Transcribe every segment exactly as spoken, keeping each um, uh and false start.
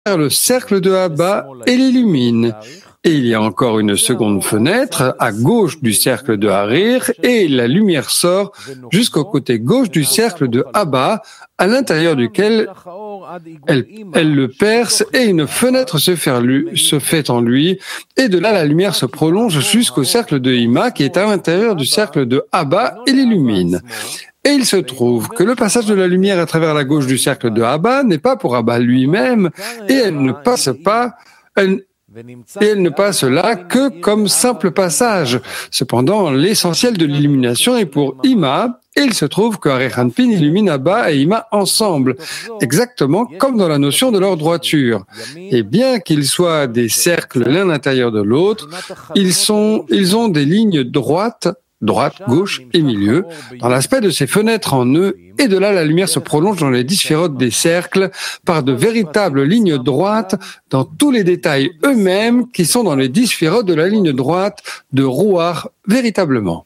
le cercle de Abba et l'illumine. Et il y a encore une seconde fenêtre à gauche du cercle de Harir et la lumière sort jusqu'au côté gauche du cercle de Abba, à l'intérieur duquel elle, elle le perce et une fenêtre se fait, lui, se fait en lui. Et de là, la lumière se prolonge jusqu'au cercle de Ima qui est à l'intérieur du cercle de Abba et l'illumine. Et il se trouve que le passage de la lumière à travers la gauche du cercle de Abba n'est pas pour Abba lui-même, et elle ne passe pas, elle, et elle ne passe là que comme simple passage. Cependant, l'essentiel de l'illumination est pour Ima, et il se trouve que Arechanpin illumine Abba et Ima ensemble, exactement comme dans la notion de leur droiture. Et bien qu'ils soient des cercles l'un à l'intérieur de l'autre, ils sont, ils ont des lignes droites, droite, gauche et milieu, dans l'aspect de ces fenêtres en nœud, et de là la lumière se prolonge dans les disphérotes des cercles par de véritables lignes droites dans tous les détails eux-mêmes qui sont dans les disphérotes de la ligne droite de Ruach véritablement.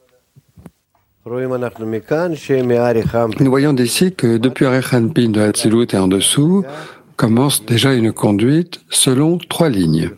Nous voyons d'ici que depuis Arechanpin de Hatzilut et en dessous commence déjà une conduite selon trois lignes.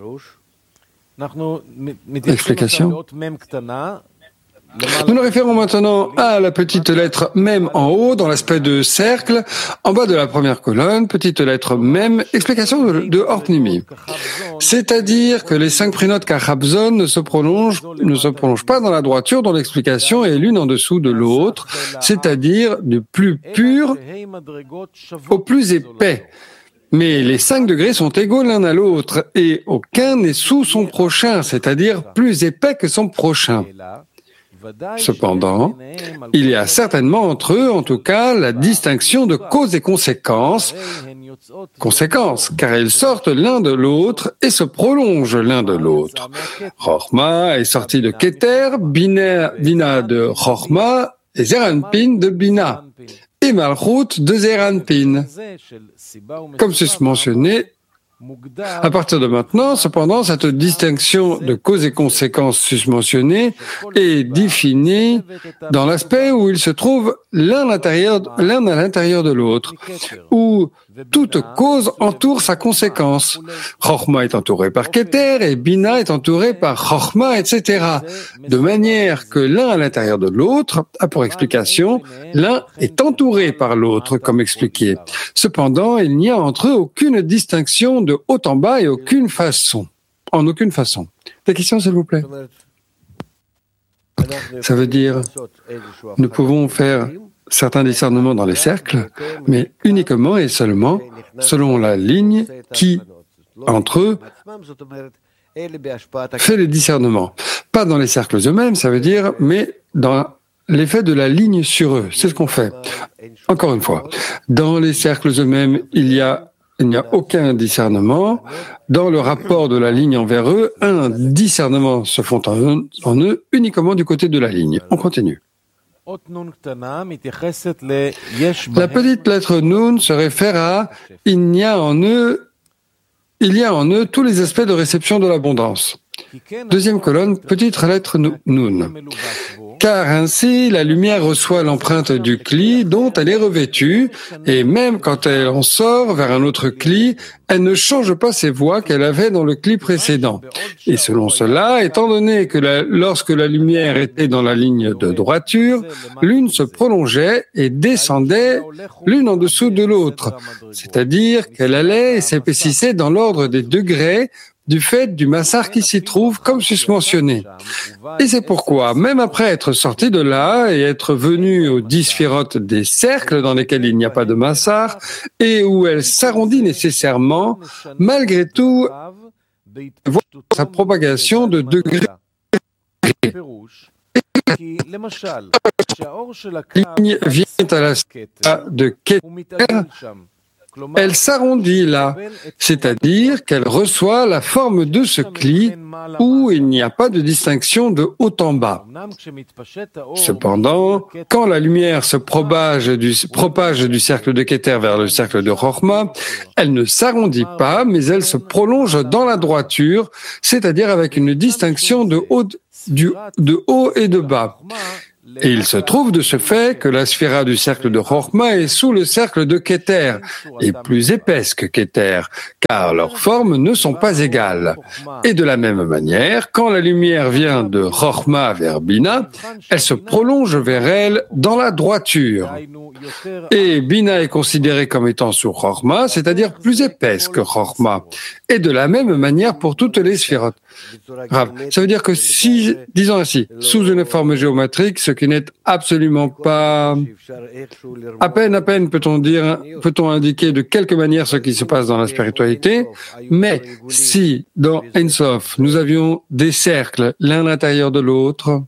Explication. Nous nous référons maintenant à la petite lettre même en haut, dans l'aspect de cercle, en bas de la première colonne, petite lettre même, explication de, de Orpnimi. C'est-à-dire que les cinq prinotes Kachabzon ne se prolongent, ne se prolongent pas dans la droiture dont l'explication est l'une en dessous de l'autre, c'est-à-dire du plus pur au plus épais. Mais les cinq degrés sont égaux l'un à l'autre, et aucun n'est sous son prochain, c'est-à-dire plus épais que son prochain. Cependant, il y a certainement entre eux, en tout cas, la distinction de cause et conséquence, conséquence, car ils sortent l'un de l'autre et se prolongent l'un de l'autre. Chochma est sorti de Keter, Bina, Bina de Chochma et Zeranpin de Bina, et Malchut de Zeranpin. Comme c'est mentionné, à partir de maintenant, cependant, cette distinction de cause et conséquence susmentionnée est définie dans l'aspect où ils se trouvent l'un à l'intérieur, l'un à l'intérieur de l'autre, où toute cause entoure sa conséquence. Chochma est entouré par Keter et Bina est entouré par Chochma, et cetera. De manière que l'un à l'intérieur de l'autre a pour explication, l'un est entouré par l'autre, comme expliqué. Cependant, il n'y a entre eux aucune distinction de haut en bas et aucune façon, en aucune façon. Des questions, s'il vous plaît? Ça veut dire, nous pouvons faire certains discernements dans les cercles, mais uniquement et seulement selon la ligne qui, entre eux, fait les discernements. Pas dans les cercles eux-mêmes, ça veut dire, mais dans l'effet de la ligne sur eux. C'est ce qu'on fait. Encore une fois, dans les cercles eux-mêmes, il y a Il n'y a aucun discernement. Dans le rapport de la ligne envers eux, un discernement se font en, en eux uniquement du côté de la ligne. On continue. La petite lettre Nun se réfère à « il y a en eux, il y a en eux tous les aspects de réception de l'abondance ». Deuxième colonne, petite lettre Nun. Car ainsi, la lumière reçoit l'empreinte du cli dont elle est revêtue, et même quand elle en sort vers un autre cli, elle ne change pas ses voies qu'elle avait dans le cli précédent. Et selon cela, étant donné que la, lorsque la lumière était dans la ligne de droiture, l'une se prolongeait et descendait l'une en dessous de l'autre, c'est-à-dire qu'elle allait et s'épaississait dans l'ordre des degrés, du fait du massar qui s'y trouve, comme susmentionné. Et c'est pourquoi, même après être sorti de là et être venu aux dix sphérotes des cercles dans lesquels il n'y a pas de massar, et où elle s'arrondit nécessairement, malgré tout, voit sa propagation de degrés. La ligne vient à la de Keter. Elle s'arrondit là, c'est-à-dire qu'elle reçoit la forme de ce cli où il n'y a pas de distinction de haut en bas. Cependant, quand la lumière se propage du, propage du cercle de Keter vers le cercle de Chochma, elle ne s'arrondit pas, mais elle se prolonge dans la droiture, c'est-à-dire avec une distinction de haut, du, de haut et de bas. Et il se trouve de ce fait que la sphira du cercle de Chokhmah est sous le cercle de Keter, et plus épaisse que Keter, car leurs formes ne sont pas égales. Et de la même manière, quand la lumière vient de Chokhmah vers Bina, elle se prolonge vers elle dans la droiture. Et Bina est considérée comme étant sous Chokhmah, c'est-à-dire plus épaisse que Chokhmah. Et de la même manière pour toutes les sphirotes. Grave. Ça veut dire que si, disons ainsi, sous une forme géométrique, ce qui n'est absolument pas, à peine, à peine peut-on dire, peut-on indiquer de quelque manière ce qui se passe dans la spiritualité, mais si dans Ein Sof, nous avions des cercles l'un à l'intérieur de l'autre,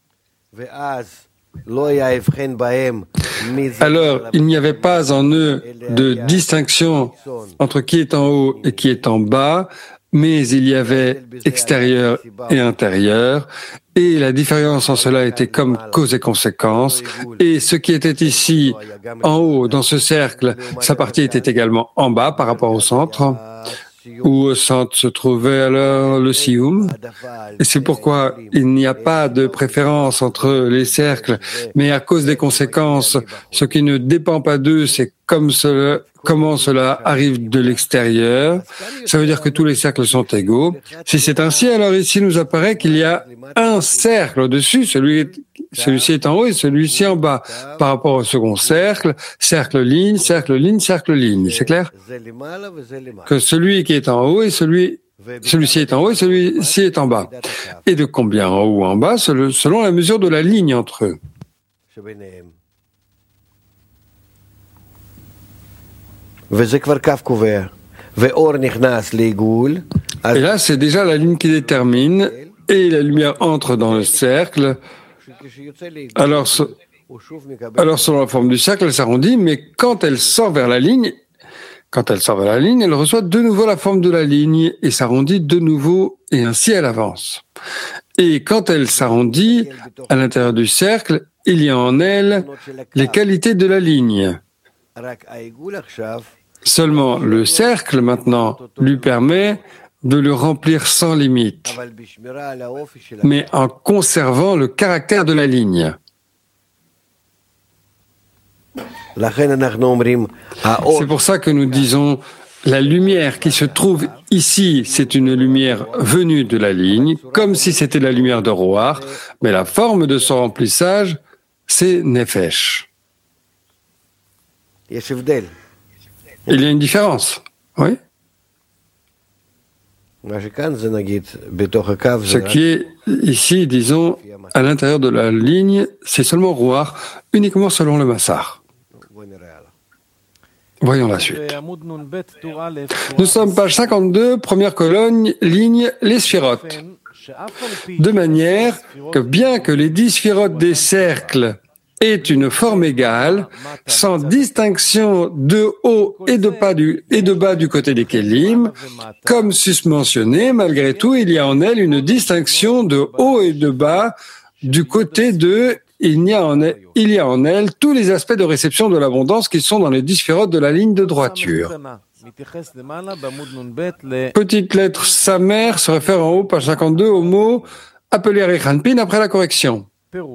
alors il n'y avait pas en eux de distinction entre qui est en haut et qui est en bas, mais il y avait extérieur et intérieur, et la différence en cela était comme cause et conséquence, et ce qui était ici en haut dans ce cercle, sa partie était également en bas par rapport au centre, où au centre se trouvait alors le Sioum. Et c'est pourquoi il n'y a pas de préférence entre les cercles, mais à cause des conséquences, ce qui ne dépend pas d'eux, c'est comme cela, comment cela arrive de l'extérieur. Ça veut dire que tous les cercles sont égaux. Si c'est ainsi, alors ici nous apparaît qu'il y a un cercle au-dessus, celui, celui-ci est en haut et celui-ci en bas. Par rapport au second cercle, cercle ligne, cercle ligne, cercle ligne. C'est clair? Que celui qui est en haut et celui, celui-ci est en haut et celui-ci est en bas. Et de combien en haut ou en bas, selon la mesure de la ligne entre eux. Et là, c'est déjà la ligne qui détermine, et la lumière entre dans le cercle. Alors, alors selon la forme du cercle, elle s'arrondit, mais quand elle sort vers la ligne, quand elle sort vers la ligne, elle reçoit de nouveau la forme de la ligne et s'arrondit de nouveau, et ainsi elle avance. Et quand elle s'arrondit à l'intérieur du cercle, il y a en elle les qualités de la ligne. Seulement, le cercle, maintenant, lui permet de le remplir sans limite, mais en conservant le caractère de la ligne. C'est pour ça que nous disons, la lumière qui se trouve ici, c'est une lumière venue de la ligne, comme si c'était la lumière de Roar, mais la forme de son remplissage, c'est Nefesh. Il y a une différence, oui. Ce qui est ici, disons, à l'intérieur de la ligne, c'est seulement Roar, uniquement selon le Massar. Voyons la suite. Nous sommes page cinquante-deux, première colonne, ligne, les sphirotes. De manière que bien que les dix sphirotes des cercles aient une forme égale, sans distinction de haut et de bas du, et de bas du côté des Kélim, comme susmentionné, malgré tout, il y a en elle une distinction de haut et de bas du côté de Il y, a en elle, il y a en elle tous les aspects de réception de l'abondance qui sont dans les dix sphirotes de la ligne de droiture. Petite lettre Samer se réfère en haut, page cinquante-deux, au mot appelé Rechanpin après la correction.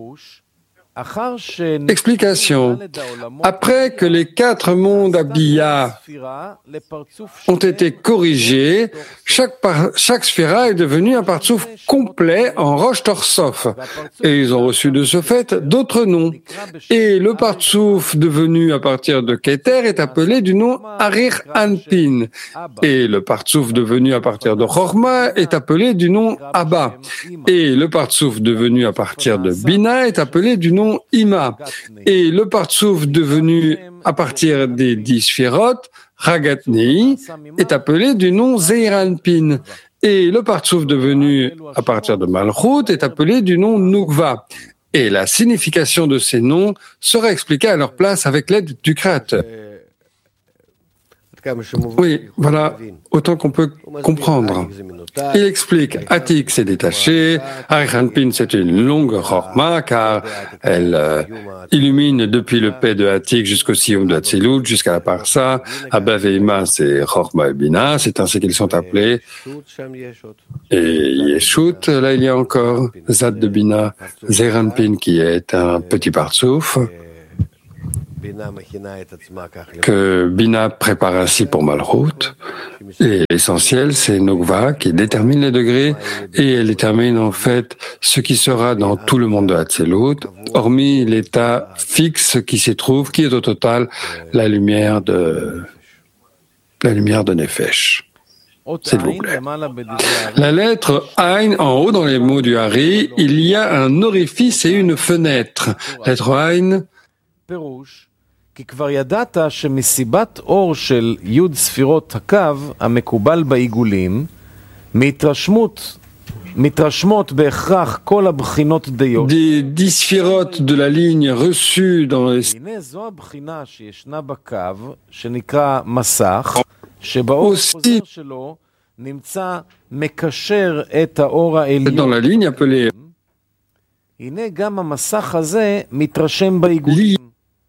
Explication. Après que les quatre mondes Abiyah ont été corrigés, chaque, par, chaque sphira est devenue un partsouf complet en roche torsof. Et ils ont reçu de ce fait d'autres noms. Et le partsouf devenu à partir de Keter est appelé du nom Arir Anpin. Et le partsouf devenu à partir de Chokhmah est appelé du nom Abba. Et le partsouf devenu à partir de Bina est appelé du nom Ima. Et le partsouf devenu à partir des dix sphirotes, Ragatnei, est appelé du nom Zeiranpin. Et le partsouf devenu à partir de Malchut est appelé du nom Nukva. Et la signification de ces noms sera expliquée à leur place avec l'aide du Créateur. Oui, voilà, autant qu'on peut comprendre. Il explique, Atik s'est détaché, Arichanpin c'est une longue Chorma, car elle euh, illumine depuis le P de Atik jusqu'au Siyum de Hatzilut, jusqu'à la Parsa, Abba Veima c'est Chorma et Bina, c'est ainsi qu'ils sont appelés. Et Yeshut, là il y a encore Zad de Bina, Zeranpin qui est un petit partsouf, que Bina prépare ainsi pour Malchut, et l'essentiel c'est Nogva qui détermine les degrés, et elle détermine en fait ce qui sera dans tout le monde de Hatzilut, hormis l'état fixe qui s'y trouve, qui est au total la lumière de la lumière de Nefesh. S'il vous plaît. La lettre Ain, en haut dans les mots du Hari, il y a un orifice et une fenêtre. Lettre Ain. כי כבר ידעת שמסיבת אור של י' ספירות הקו המקובל בעיגולים מהתרשמות מתרשמות בהכרח כל הבחינות דיו. Des dix sphirotes de la ligne reçue dans les... הנה זו הבחינה שישנה בקו שנקרא מסך שבאור החוזר שלו נמצא מקשר את האור העליון. Dans la ligne appelée... הנה גם המסך הזה מתרשם בעיגולים.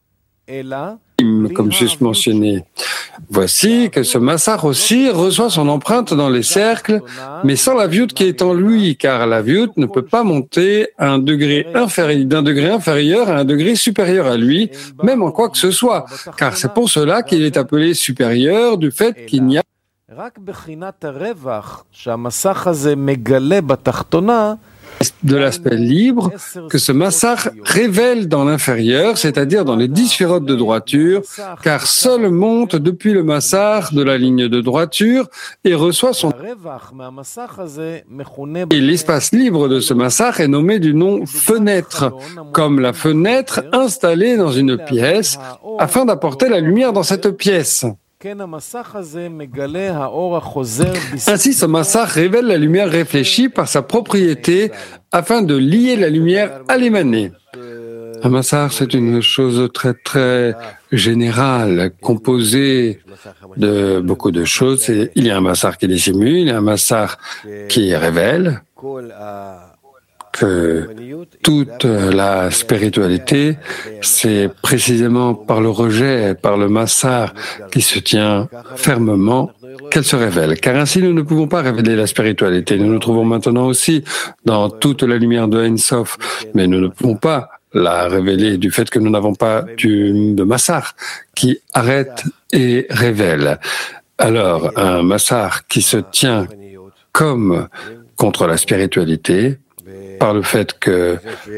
Comme juste mentionné. Voici que ce massar aussi reçoit son empreinte dans les cercles, mais sans la vioute qui est en lui, car la vioute ne peut pas monter à un degré inférieur, d'un degré inférieur à un degré supérieur à lui, même en quoi que ce soit, car c'est pour cela qu'il est appelé supérieur du fait qu'il n'y a de l'aspect libre que ce massar révèle dans l'inférieur, c'est-à-dire dans les dix sphirotes de droiture, car seul monte depuis le massar de la ligne de droiture et reçoit son... Et l'espace libre de ce massar est nommé du nom fenêtre, comme la fenêtre installée dans une pièce, afin d'apporter la lumière dans cette pièce. Ainsi, ce massar révèle la lumière réfléchie par sa propriété afin de lier la lumière à l'émané. Un massar, c'est une chose très très générale, composée de beaucoup de choses. Et il y a un massar qui dissimule, il y a un massar qui révèle, que toute la spiritualité, c'est précisément par le rejet, par le massar qui se tient fermement, qu'elle se révèle. Car ainsi, nous ne pouvons pas révéler la spiritualité. Nous nous trouvons maintenant aussi dans toute la lumière de Ein Sof, mais nous ne pouvons pas la révéler du fait que nous n'avons pas du, de massar qui arrête et révèle. Alors, un massar qui se tient comme contre la spiritualité, par le fait que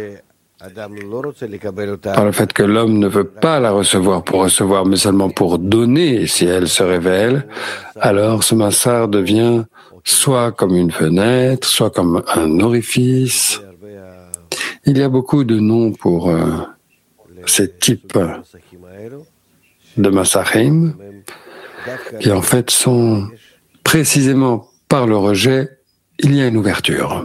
par le fait que l'homme ne veut pas la recevoir pour recevoir, mais seulement pour donner si elle se révèle, alors ce massar devient soit comme une fenêtre, soit comme un orifice. Il y a beaucoup de noms pour euh, ces types de massarim qui en fait sont précisément par le rejet. Il y a une ouverture.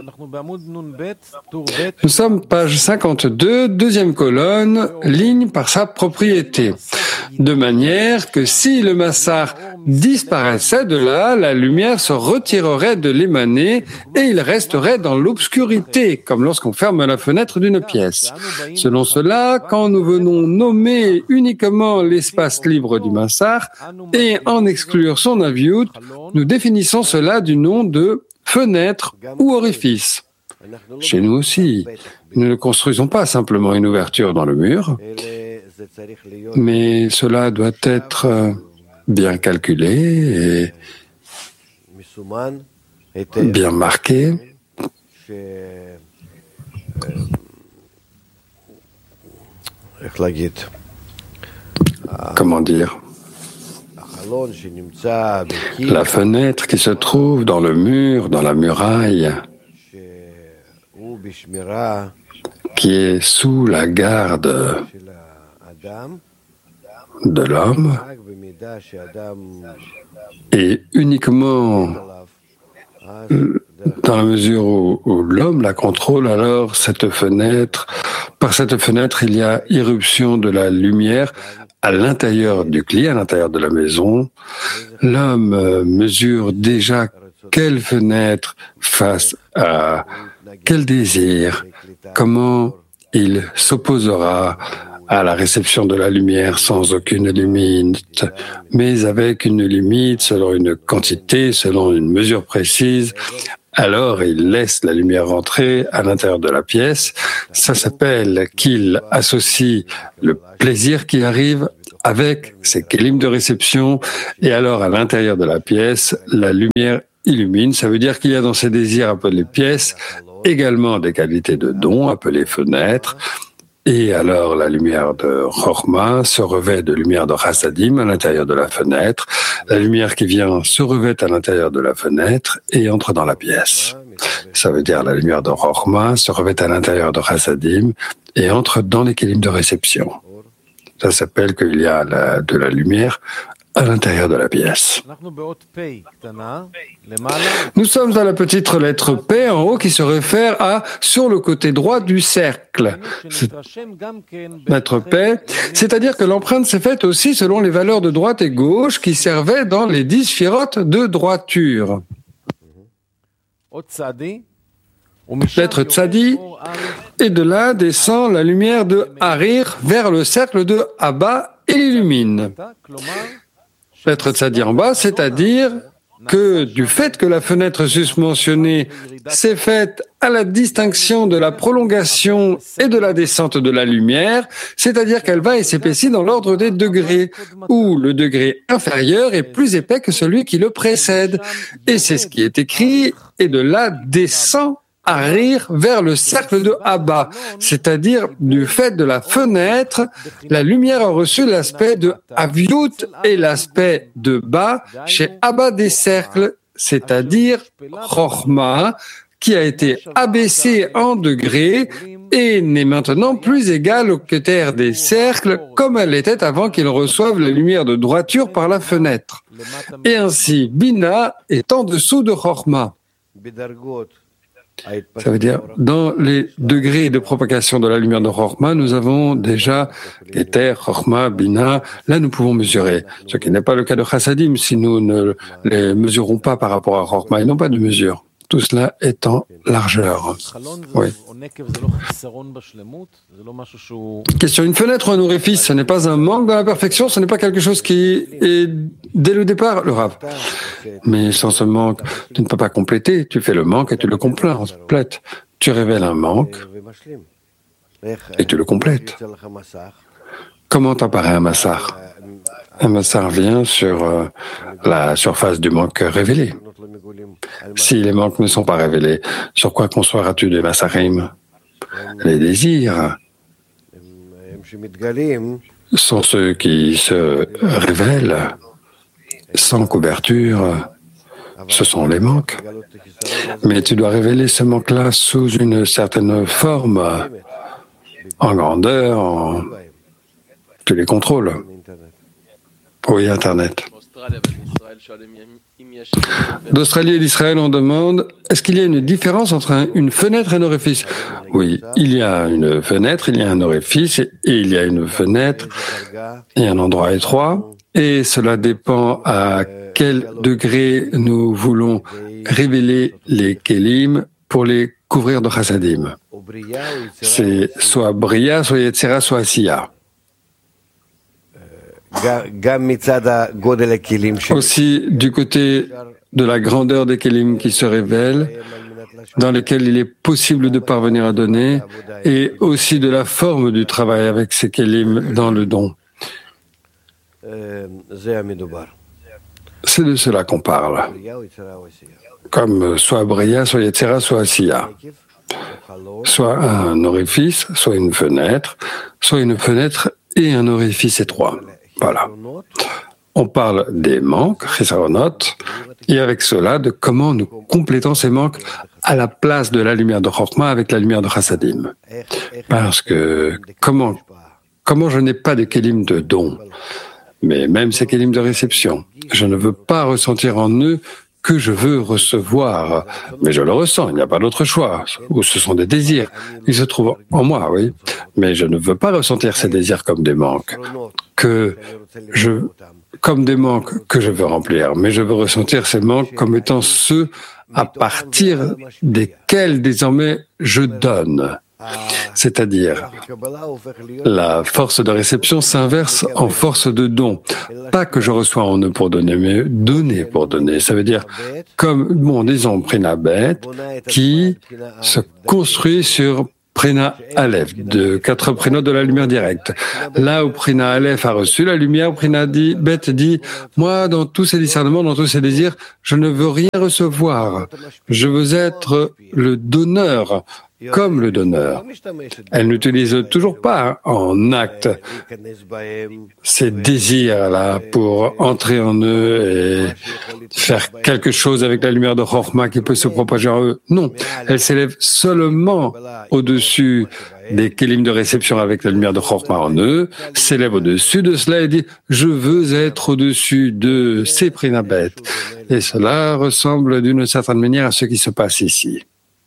Nous sommes page cinquante-deux, deuxième colonne, ligne par sa propriété. De manière que si le massar disparaissait de là, la lumière se retirerait de l'émané et il resterait dans l'obscurité, comme lorsqu'on ferme la fenêtre d'une pièce. Selon cela, quand nous venons nommer uniquement l'espace libre du massar et en exclure son aviout, nous définissons cela du nom de fenêtre ou orifice. Chez nous aussi, nous ne construisons pas simplement une ouverture dans le mur, mais cela doit être bien calculé et bien marqué. Comment dire ? La fenêtre qui se trouve dans le mur, dans la muraille, qui est sous la garde de l'homme, et uniquement dans la mesure où, où l'homme la contrôle, alors cette fenêtre Par cette fenêtre, il y a irruption de la lumière à l'intérieur du cli, à l'intérieur de la maison. L'homme mesure déjà quelle fenêtre face à quel désir, comment il s'opposera à la réception de la lumière sans aucune limite, mais avec une limite selon une quantité, selon une mesure précise. Alors il laisse la lumière rentrer à l'intérieur de la pièce. Ça s'appelle qu'il associe le plaisir qui arrive avec ses kélim de réception, et alors à l'intérieur de la pièce, la lumière illumine. Ça veut dire qu'il y a dans ces désirs appelés pièces également des qualités de dons appelées fenêtres. Et alors la lumière de Chorma se revêt de lumière de Chassadim à l'intérieur de la fenêtre. La lumière qui vient se revêt à l'intérieur de la fenêtre et entre dans la pièce. Ça veut dire la lumière de Chorma se revêt à l'intérieur de Chassadim et entre dans les kélim de réception. Ça s'appelle qu'il y a la, de la lumière à l'intérieur de la pièce. Nous sommes dans la petite lettre P en haut qui se réfère à sur le côté droit du cercle. Lettre P, c'est-à-dire que l'empreinte s'est faite aussi selon les valeurs de droite et gauche qui servaient dans les dix sphirotes de droiture. Lettre Tzadi, et de là descend la lumière de Harir vers le cercle de Abba et l'illumine. Lettre Tzadi en bas, c'est-à-dire que du fait que la fenêtre susmentionnée s'est faite à la distinction de la prolongation et de la descente de la lumière, c'est-à-dire qu'elle va et s'épaissit dans l'ordre des degrés, où le degré inférieur est plus épais que celui qui le précède. Et c'est ce qui est écrit, et de là descend Harir vers le cercle de Abba, c'est-à-dire du fait de la fenêtre, la lumière a reçu l'aspect de Aviut et l'aspect de Ba chez Abba des cercles, c'est-à-dire Chorma, qui a été abaissé en degrés et n'est maintenant plus égale au Keter des cercles comme elle était avant qu'il reçoive la lumière de droiture par la fenêtre. Et ainsi, Bina est en dessous de Chorma. Ça veut dire, dans les degrés de propagation de la lumière de Chorma, nous avons déjà Keter, Chorma, Bina. Là, nous pouvons mesurer. Ce qui n'est pas le cas de Chassadim, si nous ne les mesurons pas par rapport à Chorma. Ils n'ont pas de mesure. Tout cela est en largeur. Oui. Question, une fenêtre ou un orifice, ce n'est pas un manque dans la perfection, ce n'est pas quelque chose qui est dès le départ, le Rav. Mais sans ce manque, tu ne peux pas compléter, tu fais le manque et tu le complètes. Tu révèles un manque et tu le complètes. Comment apparaît un massar? Un massar vient sur euh, la surface du manque révélé. Si les manques ne sont pas révélés, sur quoi construiras-tu des massarim? Les désirs sont ceux qui se révèlent sans couverture. Ce sont les manques. Mais tu dois révéler ce manque-là sous une certaine forme, en grandeur, en... tu les contrôles. Oui, Internet. D'Australie et d'Israël, on demande, est-ce qu'il y a une différence entre un, une fenêtre et un orifice? Oui, il y a une fenêtre, il y a un orifice, et il y a une fenêtre et un endroit étroit, et cela dépend à quel degré nous voulons révéler les kélim pour les couvrir de chassadim. C'est soit bria, soit yetzera, soit asiya. Aussi du côté de la grandeur des kélim qui se révèlent, dans lesquels il est possible de parvenir à donner, et aussi de la forme du travail avec ces kélim dans le don. C'est de cela qu'on parle. Comme soit bria, soit yetzera, soit asiya. Soit un orifice, soit une fenêtre, soit une fenêtre et un orifice étroit. Voilà. On parle des manques, chisaronot, et avec cela, de comment nous complétons ces manques à la place de la lumière de Chorma avec la lumière de Chassadim. Parce que comment, comment je n'ai pas de kélim de don, mais même ces kélim de réception, je ne veux pas ressentir en eux que je veux recevoir. Mais je le ressens, il n'y a pas d'autre choix. Ou ce sont des désirs. Ils se trouvent en moi, oui. Mais je ne veux pas ressentir ces désirs comme des manques, que je, comme des manques que je veux remplir. Mais je veux ressentir ces manques comme étant ceux à partir desquels désormais je donne. C'est-à-dire, la force de réception s'inverse en force de don. Pas que je reçois en eux pour donner, mais donner pour donner. Ça veut dire, comme, bon, disons, Prina Bet, qui se construit sur Prina Aleph, de quatre prénoms de la lumière directe. Là où Prina Aleph a reçu la lumière, Prina dit, Bet dit, moi, dans tous ces discernements, dans tous ces désirs, je ne veux rien recevoir. Je veux être le donneur, comme le donneur. Elle n'utilise toujours pas en acte ces désirs-là pour entrer en eux et faire quelque chose avec la lumière de Chokhmah qui peut se propager en eux. Non, elle s'élève seulement au-dessus des kélim de réception avec la lumière de Chokhmah en eux, s'élève au-dessus de cela et dit « Je veux être au-dessus de ces Prina Bet ». Et cela ressemble d'une certaine manière à ce qui se passe ici.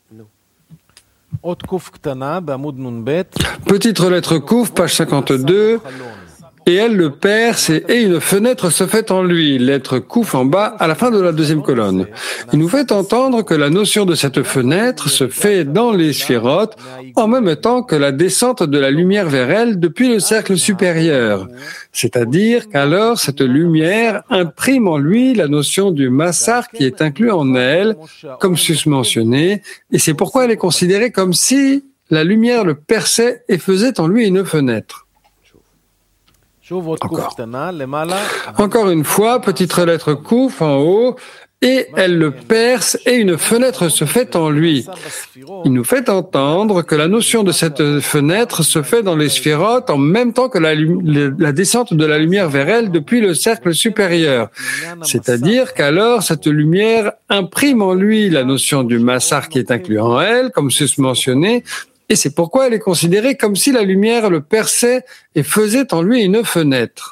Petite lettre Kouf, page cinquante-deux, et elle le perce et une fenêtre se fait en lui. Lettre Kouf en bas, à la fin de la deuxième colonne. Il nous fait entendre que la notion de cette fenêtre se fait dans les sphérotes en même temps que la descente de la lumière vers elle depuis le cercle supérieur. C'est-à-dire qu'alors cette lumière imprime en lui la notion du massar qui est inclus en elle, comme susmentionné, et c'est pourquoi elle est considérée comme si la lumière le perçait et faisait en lui une fenêtre. Encore. Encore une fois, petite lettre Kouf en haut, et elle le perce et une fenêtre se fait en lui. Il nous fait entendre que la notion de cette fenêtre se fait dans les sphérotes en même temps que la, la descente de la lumière vers elle depuis le cercle supérieur. C'est-à-dire qu'alors cette lumière imprime en lui la notion du massar qui est inclus en elle, comme susmentionné, et c'est pourquoi elle est considérée comme si la lumière le perçait et faisait en lui une fenêtre.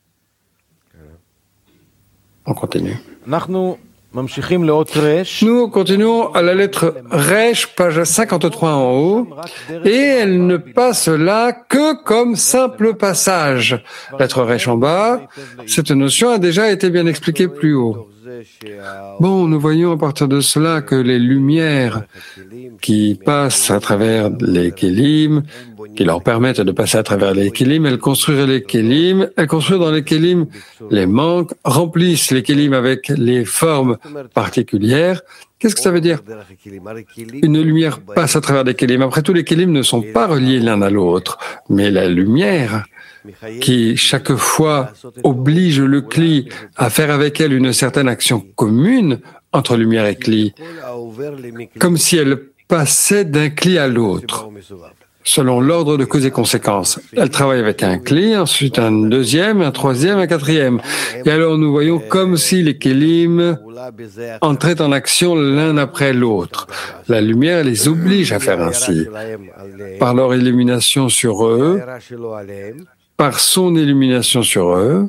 On continue. Nous continuons à la lettre Resh, page cinquante-trois en haut, et elle ne passe là que comme simple passage. Lettre Resh en bas, cette notion a déjà été bien expliquée plus haut. Bon, nous voyons à partir de cela que les lumières qui passent à travers les kélim, qui leur permettent de passer à travers les kélim, elles construisent les kélim, elles construisent dans les kélim les manques, remplissent les kélim avec les formes particulières. Qu'est-ce que ça veut dire? Une lumière passe à travers des kélim. Après tout, les kélim ne sont pas reliés l'un à l'autre, mais la lumière qui chaque fois oblige le Kli à faire avec elle une certaine action commune entre lumière et Kli, comme si elle passait d'un Kli à l'autre, selon l'ordre de cause et conséquences. Elle travaille avec un Kli, ensuite un deuxième, un troisième, un quatrième. Et alors nous voyons comme si les Kélim entraient en action l'un après l'autre. La lumière les oblige à faire ainsi, par leur illumination sur eux, par son illumination sur eux.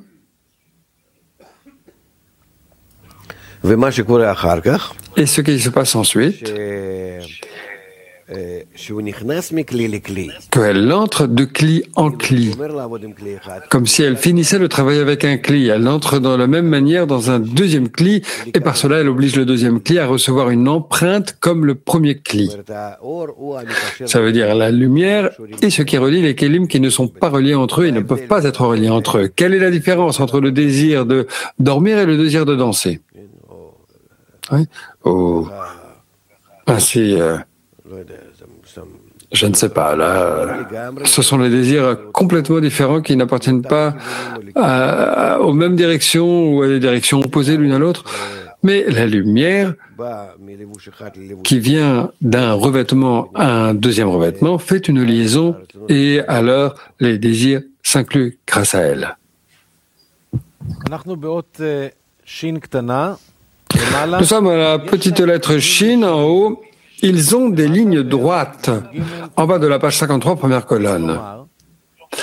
Et ce qui se passe ensuite, qu'elle entre de Kli en Kli, comme si elle finissait le travail avec un Kli. Elle entre dans la même manière dans un deuxième Kli, et par cela elle oblige le deuxième Kli à recevoir une empreinte comme le premier Kli. Ça veut dire la lumière et ce qui relie les Kélim qui ne sont pas reliés entre eux et ne peuvent pas être reliés entre eux. Quelle est la différence entre le désir de dormir et le désir de danser? Oui. Oh. Ainsi, euh, je ne sais pas, là, ce sont les désirs complètement différents qui n'appartiennent pas à, à, aux mêmes directions ou à des directions opposées l'une à l'autre. Mais la lumière qui vient d'un revêtement à un deuxième revêtement fait une liaison et alors les désirs s'incluent grâce à elle. Nous sommes à la petite lettre Shin en haut. Ils ont des lignes droites en bas de la page cinquante-trois, première colonne.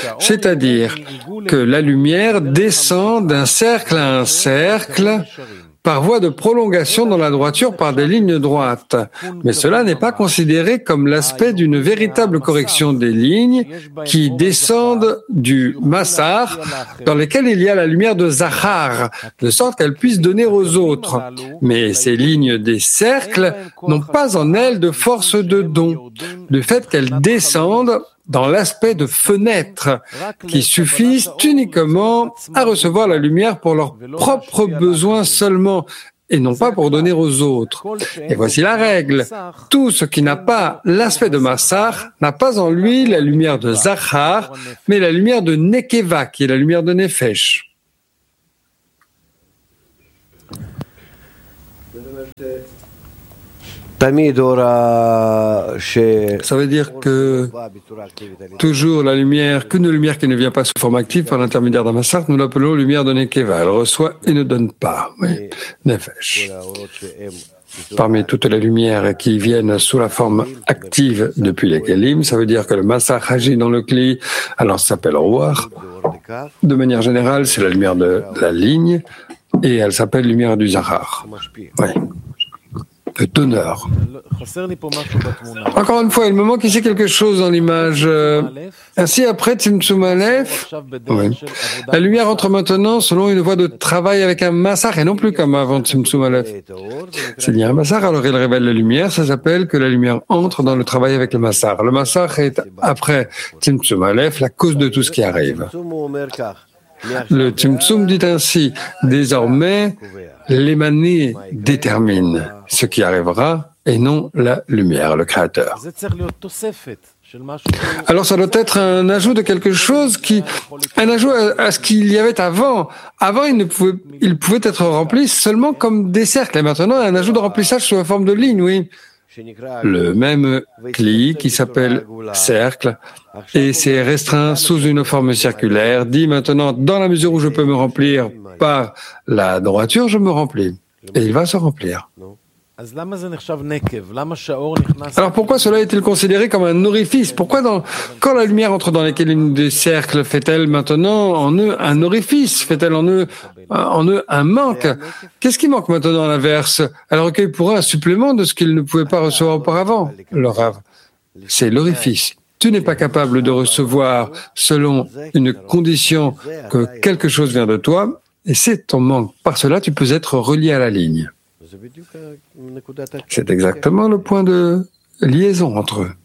C'est-à-dire que la lumière descend d'un cercle à un cercle par voie de prolongation dans la droiture par des lignes droites. Mais cela n'est pas considéré comme l'aspect d'une véritable correction des lignes qui descendent du Massar, dans lesquelles il y a la lumière de Zachar, de sorte qu'elle puisse donner aux autres. Mais ces lignes des cercles n'ont pas en elles de force de don, du fait qu'elles descendent dans l'aspect de fenêtres, qui suffisent uniquement à recevoir la lumière pour leurs propres besoins seulement, et non pas pour donner aux autres. Et voici la règle. Tout ce qui n'a pas l'aspect de Massar n'a pas en lui la lumière de Zachar, mais la lumière de Nekeva, qui est la lumière de Nefesh. Ça veut dire que toujours la lumière, qu'une lumière qui ne vient pas sous forme active par l'intermédiaire d'un Massar, nous l'appelons lumière de Nekeva. Elle reçoit et ne donne pas. Oui. Nefesh. Parmi toutes les lumières qui viennent sous la forme active depuis les Kelim, ça veut dire que le Massar agit dans le Kli, alors ça s'appelle Ruach. De manière générale, c'est la lumière de la ligne et elle s'appelle lumière du Zachar. Oui. Le donneur. Encore une fois, il me manque ici quelque chose dans l'image. Ainsi, après Tzimtzum Aleph, oui. La lumière entre maintenant selon une voie de travail avec un Massar et non plus comme avant Tzimtzum Aleph. S'il y a un Massar, alors il révèle la lumière, ça s'appelle que la lumière entre dans le travail avec le Massar. Le Massar est, après Tzimtzum Aleph, la cause de tout ce qui arrive. Le Tzimtzum dit ainsi, désormais, l'émané détermine ce qui arrivera et non la lumière, le Créateur. Alors ça doit être un ajout de quelque chose qui, un ajout à, à ce qu'il y avait avant. Avant, il ne pouvait, il pouvait être rempli seulement comme des cercles. Et maintenant, un ajout de remplissage sous la forme de ligne, oui. Le même Kli qui s'appelle cercle et c'est restreint sous une forme circulaire, dit maintenant, dans la mesure où je peux me remplir par la droiture, je me remplis. Et il va se remplir. Alors pourquoi cela est-il considéré comme un orifice? Pourquoi dans, quand la lumière entre dans les lignes des cercles, fait-elle maintenant en eux un orifice? Fait-elle en eux, en eux un manque? Qu'est-ce qui manque maintenant à l'inverse? Elle recueille pour eux un supplément de ce qu'ils ne pouvaient pas recevoir auparavant. Le Rav, c'est l'orifice. Tu n'es pas capable de recevoir selon une condition que quelque chose vient de toi, et c'est ton manque. Par cela, tu peux être relié à la ligne. C'est exactement le point de liaison entre eux.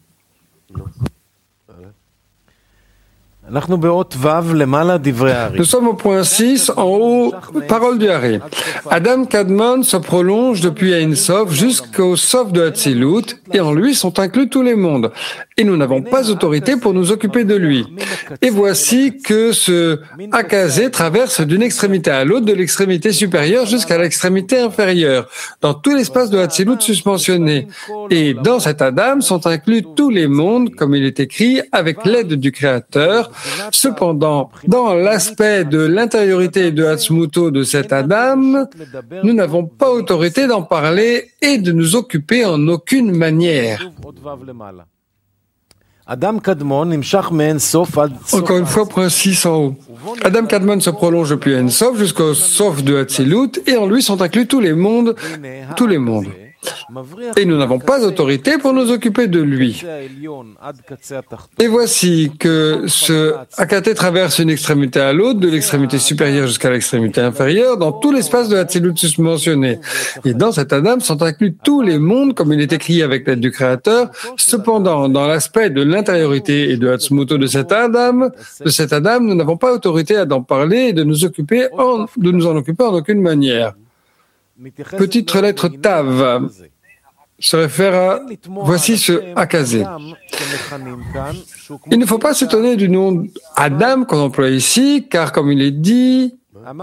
Nous sommes au point six, en haut, parole du Hari. Adam Kadmon se prolonge depuis Ein Sof jusqu'au Sof de Hatzilut, et en lui sont inclus tous les mondes. Et nous n'avons pas autorité pour nous occuper de lui. Et voici que ce Akazé traverse d'une extrémité à l'autre, de l'extrémité supérieure jusqu'à l'extrémité inférieure, dans tout l'espace de Hatzilut suspensionné. Et dans cet Adam sont inclus tous les mondes, comme il est écrit, avec l'aide du Créateur. Cependant, dans l'aspect de l'intériorité de Hatzmuto de cet Adam, nous n'avons pas autorité d'en parler et de nous occuper en aucune manière. Encore une fois, point six en haut. Adam Kadmon se prolonge depuis Ein Sof jusqu'au Sof de Hatzilut et en lui sont inclus tous les mondes, tous les mondes. Et nous n'avons pas autorité pour nous occuper de lui. Et voici que ce Akaté traverse une extrémité à l'autre, de l'extrémité supérieure jusqu'à l'extrémité inférieure, dans tout l'espace de Hatzilut susmentionné. Et dans cet Adam sont inclus tous les mondes, comme il est écrit avec l'aide du Créateur. Cependant, dans l'aspect de l'intériorité et de Hatzmuto de cet Adam, de cet Adam, nous n'avons pas autorité à d'en parler et de nous occuper en, de nous en occuper en aucune manière. Petite lettre Tav se réfère à, voici ce Akazé. Il ne faut pas s'étonner du nom Adam qu'on emploie ici, car comme il est dit,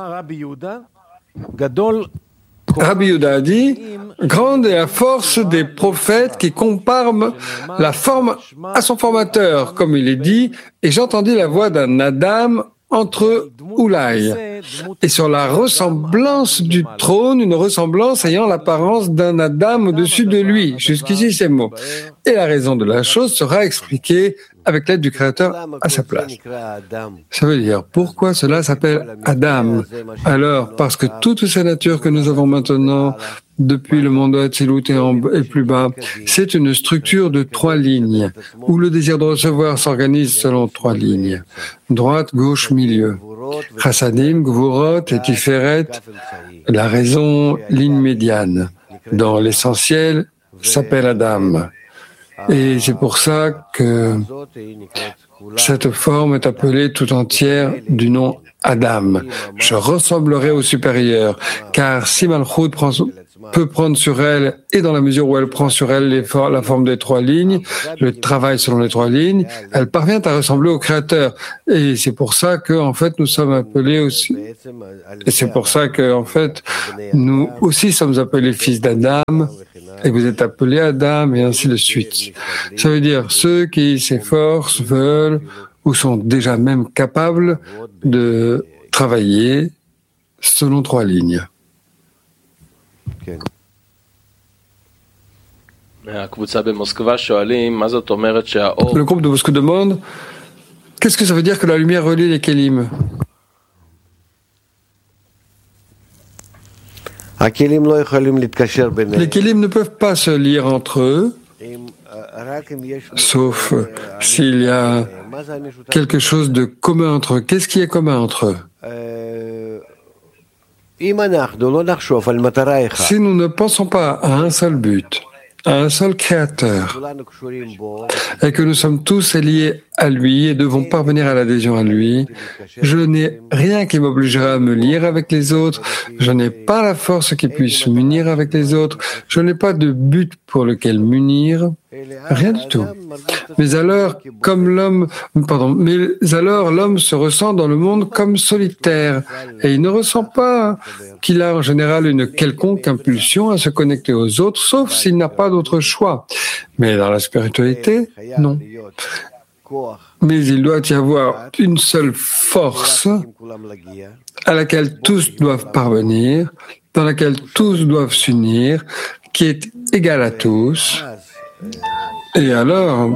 Rabbi Yehuda a dit, grande est la force des prophètes qui comparent la forme à son formateur, comme il est dit, et j'entendis la voix d'un Adam entre Oulaï. et sur la ressemblance du trône, une ressemblance ayant l'apparence d'un Adam au-dessus de lui. Jusqu'ici, ces mots. Et la raison de la chose sera expliquée avec l'aide du Créateur à sa place. Ça veut dire, pourquoi cela s'appelle Adam? Alors, parce que toutes ces natures que nous avons maintenant, depuis le monde de Hatzilut et, en, et plus bas, c'est une structure de trois lignes, où le désir de recevoir s'organise selon trois lignes. Droite, gauche, milieu. Chassadim, Gvurot et Tiferet, la raison, ligne médiane. Dans l'essentiel, s'appelle Adam. Et c'est pour ça que cette forme est appelée tout entière du nom Adam. Je ressemblerai au supérieur, car si Malchut prend, peut prendre sur elle, et dans la mesure où elle prend sur elle les for- la forme des trois lignes, le travail selon les trois lignes, elle parvient à ressembler au Créateur. Et c'est pour ça que, en fait, nous sommes appelés aussi, et c'est pour ça que, en fait, nous aussi sommes appelés fils d'Adam, et vous êtes appelés Adam, et ainsi de suite. Ça veut dire ceux qui s'efforcent, veulent, ou sont déjà même capables de travailler selon trois lignes. Le groupe de Moscou demande, qu'est-ce que ça veut dire que la lumière relie les kélim? Les kélim ne peuvent pas se lire entre eux, sauf s'il y a quelque chose de commun entre eux. Qu'est-ce qui est commun entre eux? Si nous ne pensons pas à un seul but, à un seul créateur, et que nous sommes tous liés à lui et devons parvenir à l'adhésion à lui, je n'ai rien qui m'obligerait à me lier avec les autres, je n'ai pas la force qui puisse m'unir avec les autres, je n'ai pas de but pour lequel m'unir, rien du tout. Mais alors, comme l'homme, pardon, mais alors l'homme se ressent dans le monde comme solitaire, et il ne ressent pas qu'il a en général une quelconque impulsion à se connecter aux autres, sauf s'il n'a pas d'autre choix. Mais dans la spiritualité, non. Mais il doit y avoir une seule force à laquelle tous doivent parvenir, dans laquelle tous doivent s'unir, qui est égale à tous. Et alors,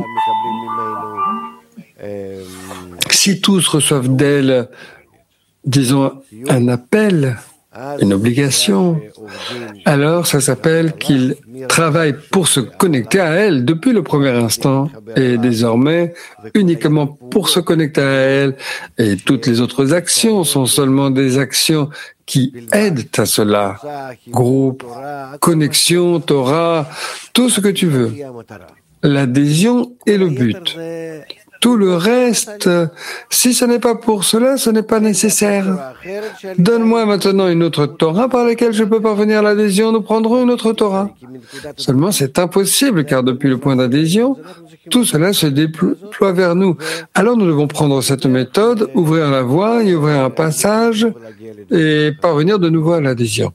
si tous reçoivent d'elle, disons, un appel, une obligation, alors ça s'appelle qu'ils travaillent pour se connecter à elle depuis le premier instant et désormais uniquement pour se connecter à elle. Et toutes les autres actions sont seulement des actions qui aident à cela. Groupe, connexion, Torah, tout ce que tu veux. L'adhésion est le but. Tout le reste, si ce n'est pas pour cela, ce n'est pas nécessaire. Donne-moi maintenant une autre Torah par laquelle je peux parvenir à l'adhésion, nous prendrons une autre Torah. Seulement, c'est impossible, car depuis le point d'adhésion, tout cela se déploie vers nous. Alors nous devons prendre cette méthode, ouvrir la voie, y ouvrir un passage, et parvenir de nouveau à l'adhésion.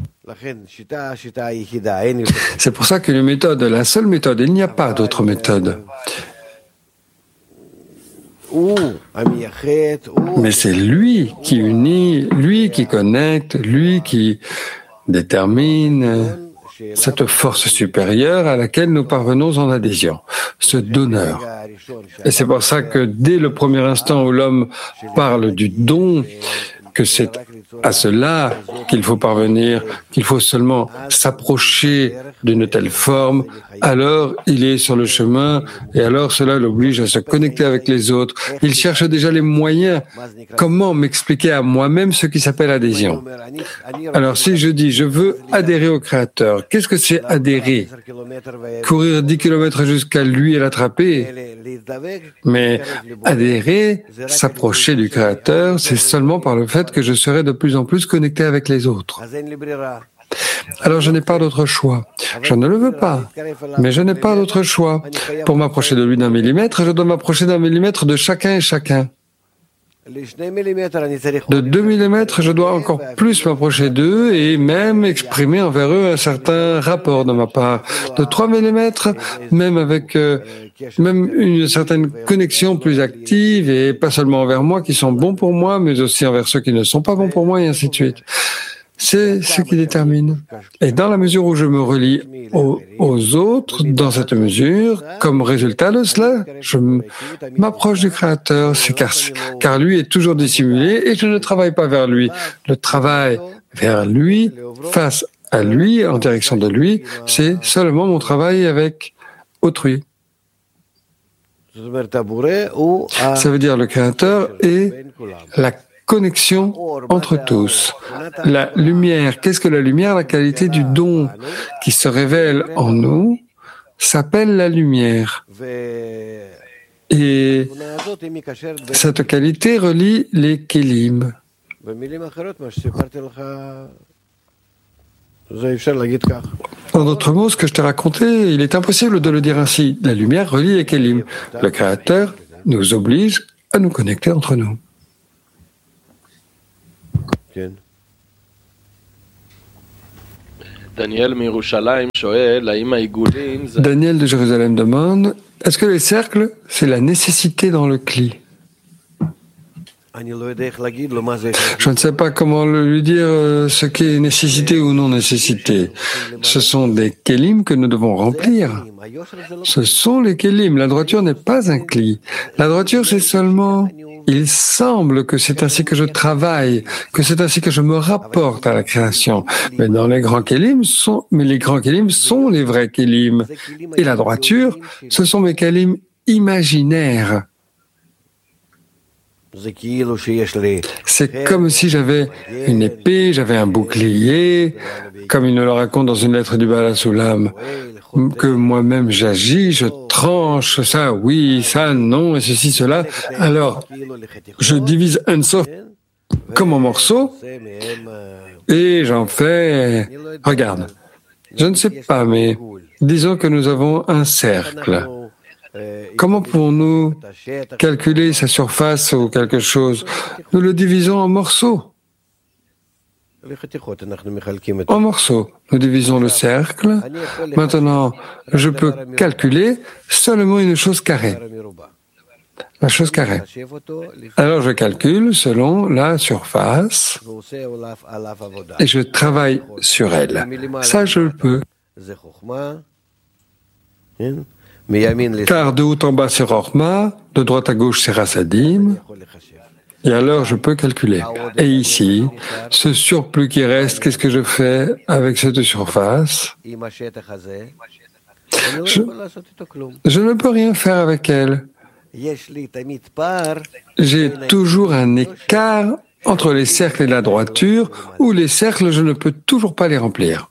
C'est pour ça qu'une méthode, la seule méthode, il n'y a pas d'autre méthode. Mais c'est lui qui unit, lui qui connecte, lui qui détermine cette force supérieure à laquelle nous parvenons en adhésion, ce donneur. Et c'est pour ça que dès le premier instant où l'homme parle du don, que c'est à cela qu'il faut parvenir, qu'il faut seulement s'approcher d'une telle forme, alors il est sur le chemin et alors cela l'oblige à se connecter avec les autres. Il cherche déjà les moyens. Comment m'expliquer à moi-même ce qui s'appelle adhésion? Alors si je dis je veux adhérer au Créateur, qu'est-ce que c'est adhérer? Courir dix kilomètres jusqu'à lui et l'attraper? Mais adhérer, s'approcher du Créateur, c'est seulement par le fait que je serai de plus en plus connecté avec les autres. Alors je n'ai pas d'autre choix. Je ne le veux pas, mais je n'ai pas d'autre choix. Pour m'approcher de lui d'un millimètre, je dois m'approcher d'un millimètre de chacun et chacun. De deux millimètres, je dois encore plus m'approcher d'eux et même exprimer envers eux un certain rapport de ma part. De trois millimètres, même avec euh, même une certaine connexion plus active et pas seulement envers moi qui sont bons pour moi, mais aussi envers ceux qui ne sont pas bons pour moi et ainsi de suite. C'est ce qui détermine. Et dans la mesure où je me relie aux, aux autres, dans cette mesure, comme résultat de cela, je m'approche du Créateur, c'est car, car lui est toujours dissimulé et je ne travaille pas vers lui. Le travail vers lui, face à lui, en direction de lui, c'est seulement mon travail avec autrui. Ça veut dire le Créateur est la connexion entre tous. La lumière, qu'est-ce que la lumière? La qualité du don qui se révèle en nous s'appelle la lumière. Et cette qualité relie les kélim. En d'autres mots, ce que je t'ai raconté, il est impossible de le dire ainsi. La lumière relie les kélim. Le Créateur nous oblige à nous connecter entre nous. Daniel de Jérusalem demande, est-ce que les cercles, c'est la nécessité dans le cli? Je ne sais pas comment lui dire ce qui est nécessité ou non nécessité. Ce sont des kélim que nous devons remplir. Ce sont les kélim. La droiture n'est pas un cli. La droiture, c'est seulement... Il semble que c'est ainsi que je travaille, que c'est ainsi que je me rapporte à la création. Mais dans les grands kélim sont, mais les grands kélim sont les vrais kélim. Et la droiture, ce sont mes kélim imaginaires. C'est comme si j'avais une épée, j'avais un bouclier, comme il nous le raconte dans une lettre du Baal HaSulam, que moi-même j'agis, je tranche, ça oui, ça non, et ceci, cela. Alors, je divise un sof comme en morceaux, et j'en fais... Regarde, je ne sais pas, mais disons que nous avons un cercle. Comment pouvons-nous calculer sa surface ou quelque chose? Nous le divisons en morceaux. En morceaux, nous divisons le cercle. Maintenant, je peux calculer seulement une chose carrée. La chose carrée. Alors je calcule selon la surface et je travaille sur elle. Ça, je le peux. Car de haut en bas, c'est Rochma, de droite à gauche, c'est Rasadim. Et alors, je peux calculer. Et ici, ce surplus qui reste, qu'est-ce que je fais avec cette surface? je, je ne peux rien faire avec elle. J'ai toujours un écart entre les cercles et la droiture, où les cercles, je ne peux toujours pas les remplir.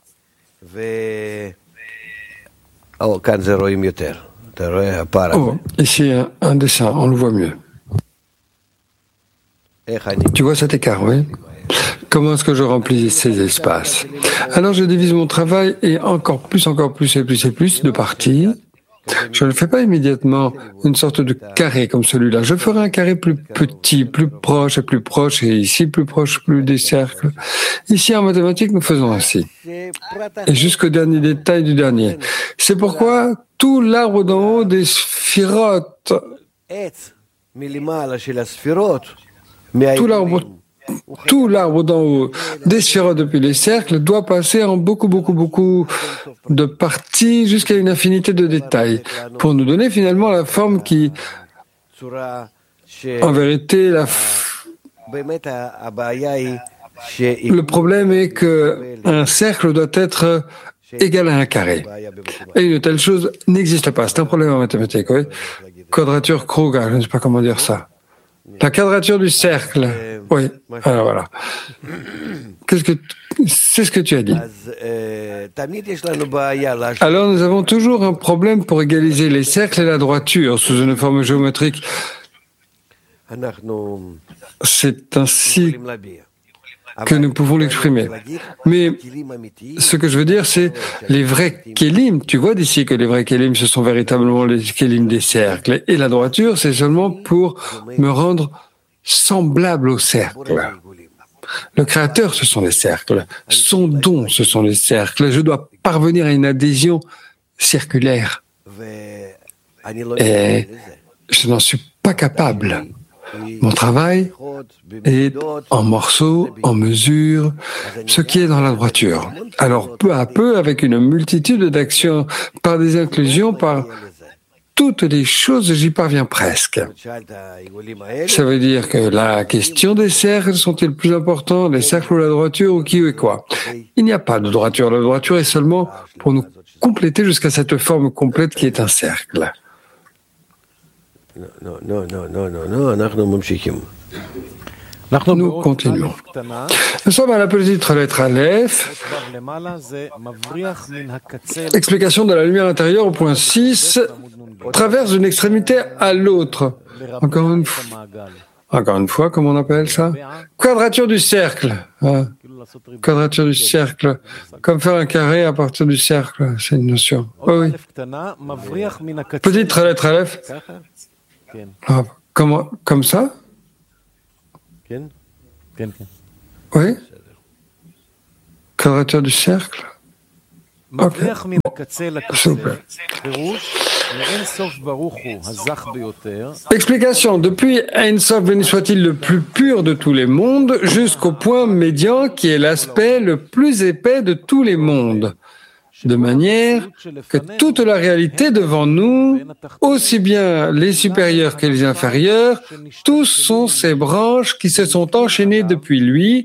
Oh, ici, un, un dessin, on le voit mieux. Tu vois cet écart, oui? Comment est-ce que je remplis ces espaces? Alors je divise mon travail et encore plus, encore plus et plus et plus de parties. Je ne fais pas immédiatement une sorte de carré comme celui-là. Je ferai un carré plus petit, plus proche et plus proche, et ici plus proche, plus des cercles. Ici en mathématiques, nous faisons ainsi. Et jusqu'au dernier détail du dernier. C'est pourquoi tout l'arbre d'en haut des sphirotes, tout l'arbre, tout l'arbre d'en haut des sphirotes depuis les cercles doit passer en beaucoup, beaucoup, beaucoup de parties jusqu'à une infinité de détails pour nous donner finalement la forme qui, en vérité, la f... le problème est que un cercle doit être égal à un carré. Et une telle chose n'existe pas. C'est un problème en mathématiques, oui. Quadrature Kruger, je ne sais pas comment dire ça. La quadrature du cercle. Oui, alors voilà. Qu'est-ce que c'est ce que tu as dit. Alors nous avons toujours un problème pour égaliser les cercles et la droiture sous une forme géométrique. C'est ainsi que nous pouvons l'exprimer. Mais ce que je veux dire, c'est les vrais kélim. Tu vois d'ici que les vrais kélim, ce sont véritablement les kélim des cercles. Et la droiture, c'est seulement pour me rendre semblable au cercle. Le Créateur, ce sont les cercles. Son don, ce sont les cercles. Je dois parvenir à une adhésion circulaire. Et je n'en suis pas capable. Mon travail est en morceaux, en mesures, ce qui est dans la droiture. Alors, peu à peu, avec une multitude d'actions, par des inclusions, par toutes les choses, j'y parviens presque. Ça veut dire que la question des cercles sont-ils plus importants, les cercles ou la droiture, ou qui ou quoi? Il n'y a pas de droiture. La droiture est seulement pour nous compléter jusqu'à cette forme complète qui est un cercle. Non, non, non, non, non, non, nous continuons. Nous sommes à la petite lettre Aleph. Explication de la lumière intérieure au point six. Traverse d'une extrémité à l'autre. Encore une fois. Encore une fois, comment on appelle ça? Quadrature du cercle. Hein? Quadrature du cercle. Comme faire un carré à partir du cercle. C'est une notion. Oui, oui. Petite lettre Aleph. Ah, comment, comme ça? Oui. Quadrature du cercle. Ok. S'il vous plaît. Explication. Depuis Ein Sof, béni soit-il, le plus pur de tous les mondes, jusqu'au point médian qui est l'aspect le plus épais de tous les mondes. De manière que toute la réalité devant nous, aussi bien les supérieurs que les inférieurs, tous sont ces branches qui se sont enchaînées depuis lui,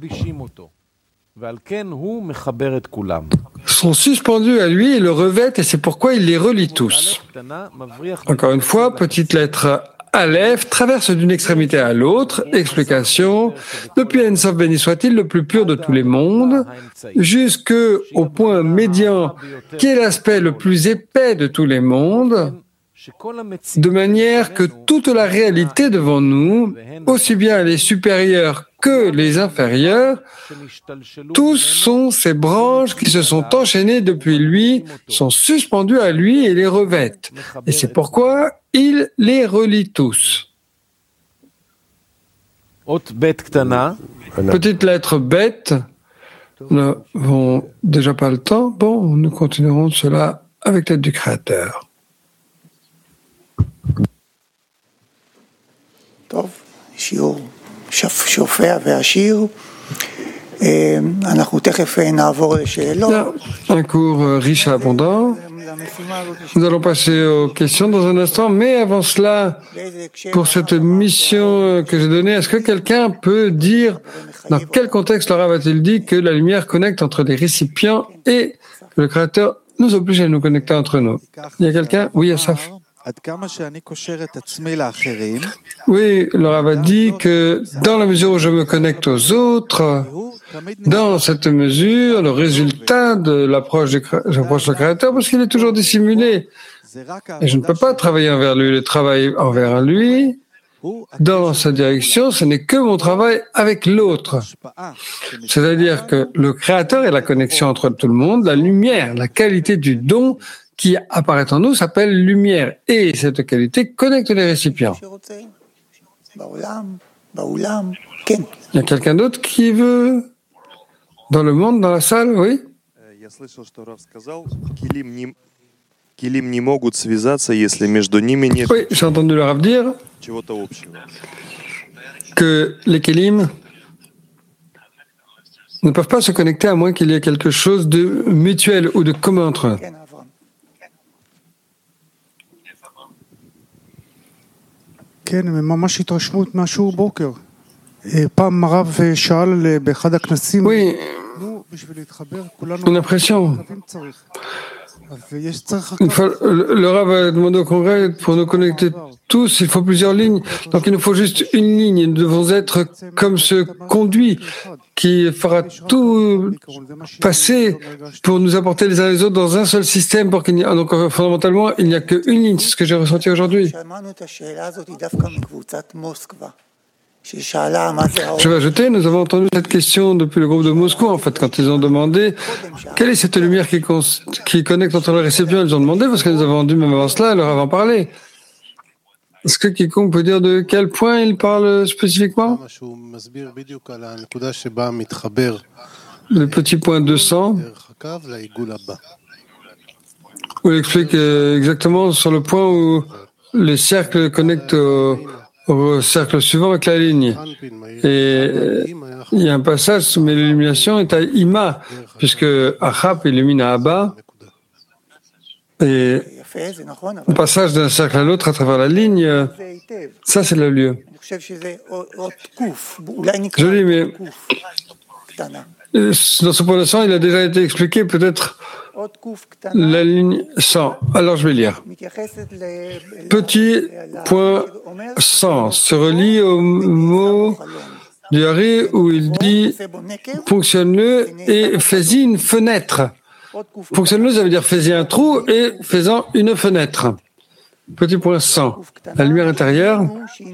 sont suspendus à lui et le revêtent, et c'est pourquoi il les relie tous. Encore une fois, petite lettre Aleph traverse d'une extrémité à l'autre. Explication. Depuis Ein Sof, béni soit-il, le plus pur de tous les mondes, jusqu'au point médian qui est l'aspect le plus épais de tous les mondes, de manière que toute la réalité devant nous, aussi bien les supérieurs que les inférieurs, tous sont ces branches qui se sont enchaînées depuis lui, sont suspendues à lui et les revêtent. Et c'est pourquoi il les relie tous. Petite lettre bête. Nous n'avons déjà pas le temps. Bon, nous continuerons cela avec l'aide du Créateur. טוב, שיעור שופע ועשיר. אנחנו תכף נעבור לשאלות. Un cours riche et abondant. Nous allons passer aux questions dans un instant, mais avant cela, pour cette mission que j'ai donnée, est-ce que quelqu'un peut dire dans quel contexte le Rav a-t-il dit que la lumière connecte entre les récipients et que le Créateur nous oblige à nous connecter entre nous? Il y a quelqu'un? Oui, Asaf. Oui, le Rav a dit que dans la mesure où je me connecte aux autres, dans cette mesure, le résultat de l'approche du j'approche le Créateur, parce qu'il est toujours dissimulé. Et je ne peux pas travailler envers lui. Le travail envers lui, dans sa direction, ce n'est que mon travail avec l'autre. C'est-à-dire que le Créateur est la connexion entre tout le monde, la lumière, la qualité du don qui apparaît en nous s'appelle lumière. Et cette qualité connecte les récipients. Il y a quelqu'un d'autre qui veut? Dans le monde, dans la salle, oui? Oui, j'ai entendu le Rav dire que les Kélim ne peuvent pas se connecter à moins qu'il y ait quelque chose de mutuel ou de commun entre eux. כן, ממש התרשמות מהשיעור בוקר. פעם הרב שאל באחד הכנסים, נו, בשביל להתחבר, כולנו חייבים צריך. Une fois, le, le Rav a demandé au congrès, pour nous connecter tous, il faut plusieurs lignes. Donc il nous faut juste une ligne. Nous devons être comme ce conduit qui fera tout passer pour nous apporter les uns les autres dans un seul système. Pour qu'il n'y a, donc fondamentalement, il n'y a qu'une ligne. C'est ce que j'ai ressenti aujourd'hui. Je vais ajouter, nous avons entendu cette question depuis le groupe de Moscou, en fait, quand ils ont demandé quelle est cette lumière qui, qui connecte entre les récipients. Ils ont demandé, parce que nous avons dû, même avant cela, leur avant parler. Est-ce que quiconque peut dire de quel point il parle spécifiquement? Le petit point deux cents, où il explique exactement sur le point où les cercles connectent au, au cercle suivant avec la ligne. Et il y a un passage où l'illumination est à Ima, puisque Achab illumine à Abba, et le passage d'un cercle à l'autre à travers la ligne, ça c'est le lieu. Joli, mais dans ce point de cent, il a déjà été expliqué, peut-être la ligne cent. Alors je vais lire. Petit point cent se relie au mot du Hari où il dit fonctionne-le et fais-y une fenêtre. Fonctionne-le, ça veut dire fais-y un trou et fais-en une fenêtre. Petit point cent. La lumière intérieure.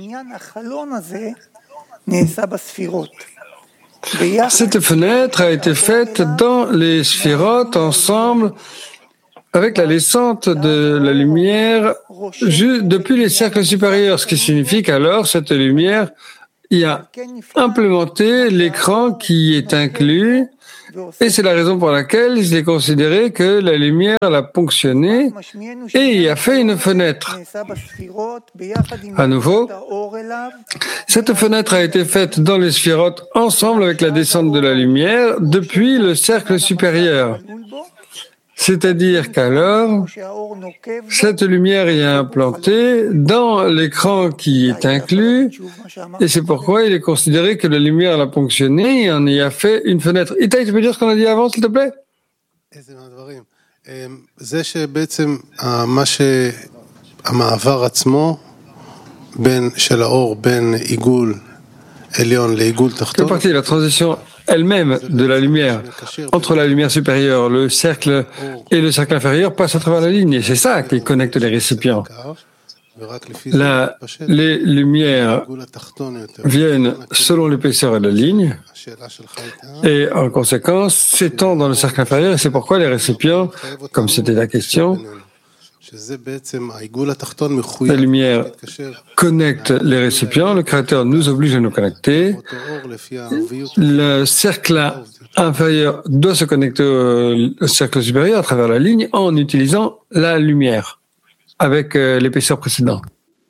Cette fenêtre a été faite dans les sphirotes ensemble avec la descente de la lumière depuis les cercles supérieurs, ce qui signifie qu'alors cette lumière y a implémenté l'écran qui est inclus. Et c'est la raison pour laquelle il est considéré que la lumière l'a ponctionné et y a fait une fenêtre. À nouveau, cette fenêtre a été faite dans les sphirotes ensemble avec la descente de la lumière depuis le cercle supérieur. C'est-à-dire qu'alors, cette lumière y est implantée dans l'écran qui est inclus, et c'est pourquoi il est considéré que la lumière l'a ponctionné et en y a fait une fenêtre. Itaï, tu peux dire ce qu'on a dit avant, s'il te plaît? Quelle partie de la transition elle-même de la lumière entre la lumière supérieure, le cercle et le cercle inférieur passe à travers la ligne et c'est ça qui connecte les récipients. La, les lumières viennent selon l'épaisseur de la ligne et en conséquence s'étendent dans le cercle inférieur et c'est pourquoi les récipients, comme c'était la question, la lumière connecte les récipients, le Créateur nous oblige à nous connecter. Le cercle inférieur doit se connecter au cercle supérieur à travers la ligne en utilisant la lumière avec l'épaisseur précédente.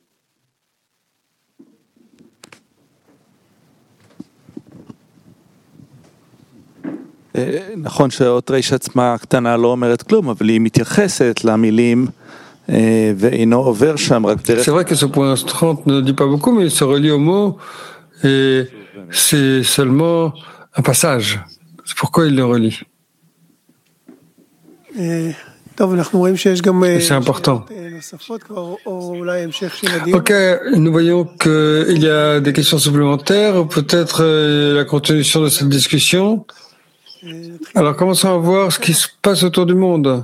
נכון שהאות ר' עצמה הקטנה לא אומרת כלום, אבל היא מתייחסת למילים ואינו עובר שם רק דרך... C'est vrai que ce point trente ne dit pas beaucoup, mais il se relie au mot et c'est seulement un passage. C'est pourquoi il le relie. C'est important. Ok, nous voyons qu'il y a des questions supplémentaires, ou peut-être la continuation de cette discussion. Alors commençons à voir ce qui se passe autour du monde.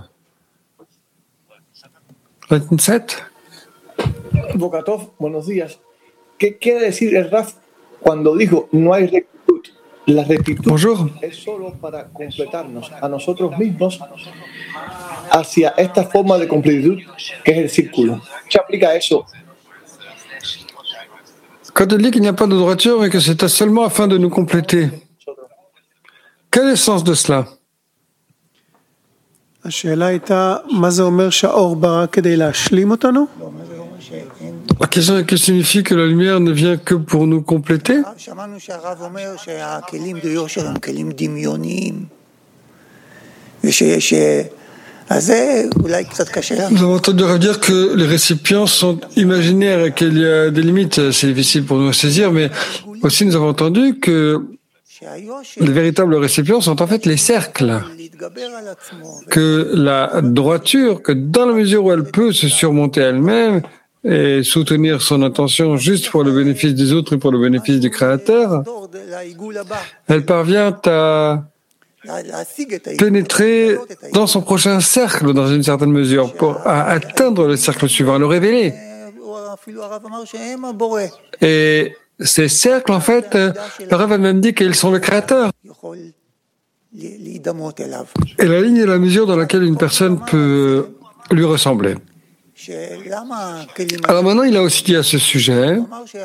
vingt-sept. Bokatov, buenos días. ¿Qué quiere decir el Raf cuando dijo no hay rectitud? La rectitud Bonjour. Es solo para completarnos a nosotros mismos hacia esta forma de completitud que es el círculo. ¿Se aplica eso? Quand il dit qu'il n'y a pas de droiture et que c'est seulement afin de nous compléter, quel est le sens de cela? La question est que signifie que la lumière ne vient que pour nous compléter? Nous avons entendu dire que les récipients sont imaginaires et qu'il y a des limites. C'est difficile pour nous à saisir, mais aussi nous avons entendu que les véritables récipients sont en fait les cercles. Que la droiture, que dans la mesure où elle peut se surmonter elle-même et soutenir son intention juste pour le bénéfice des autres et pour le bénéfice du Créateur, elle parvient à pénétrer dans son prochain cercle, dans une certaine mesure, pour à atteindre le cercle suivant, à le révéler. Et ces cercles, en fait, le Rav a même dit qu'ils sont le Créateur. Et la ligne est la mesure dans laquelle une personne peut lui ressembler. Alors maintenant, il a aussi dit à ce sujet,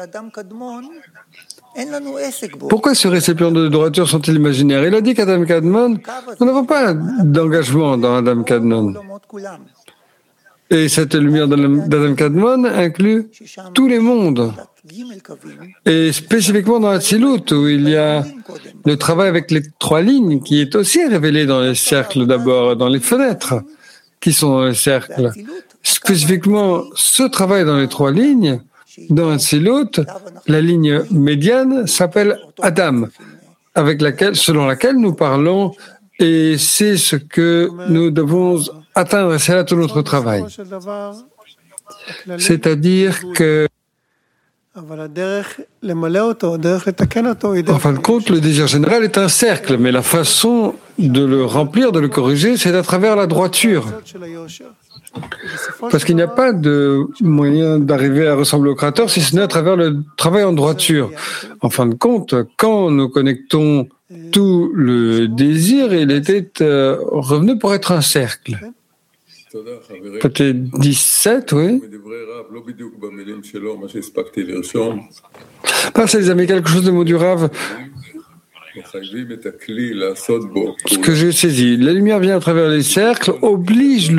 pourquoi ces récipients de droiture sont-ils imaginaires? Il a dit qu'Adam Kadmon, nous n'avons pas d'engagement dans Adam Kadmon. Et cette lumière d'Adam Kadmon inclut tous les mondes. Et spécifiquement dans Hatzilut, où il y a le travail avec les trois lignes, qui est aussi révélé dans les cercles d'abord, dans les fenêtres, qui sont dans les cercles. Spécifiquement, ce travail dans les trois lignes, dans Hatzilut, la ligne médiane s'appelle Adam, avec laquelle, selon laquelle nous parlons, et c'est ce que nous devons atteindre, c'est là tout notre travail. C'est-à-dire que, en fin de compte, le désir général est un cercle, mais la façon de le remplir, de le corriger, c'est à travers la droiture. Parce qu'il n'y a pas de moyen d'arriver à ressembler au Créateur, si ce n'est à travers le travail en droiture. En fin de compte, quand nous connectons tout le désir, il était euh, revenu pour être un cercle. Peut-être dix-sept, oui. Passez les amis, quelque chose de mots du Rav. Ce que j'ai saisi, la lumière vient à travers les cercles, oblige